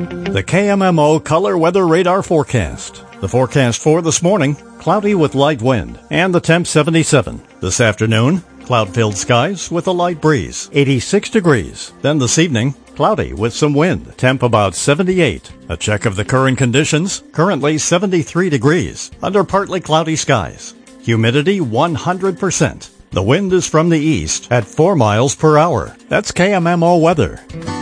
The KMMO Color Weather Radar Forecast. The forecast for this morning, cloudy with light wind, and the temp 77. This afternoon, cloud-filled skies with a light breeze, 86 degrees. Then this evening, cloudy with some wind, temp about 78. A check of the current conditions, currently 73 degrees, under partly cloudy skies. Humidity 100%. The wind is from the east at 4 miles per hour. That's KMMO weather.